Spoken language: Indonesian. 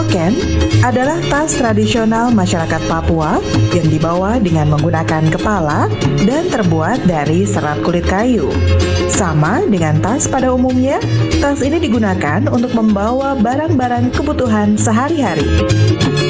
Token adalah tas tradisional masyarakat Papua yang dibawa dengan menggunakan kepala dan terbuat dari serat kulit kayu. Sama dengan tas pada umumnya, tas ini digunakan untuk membawa barang-barang kebutuhan sehari-hari.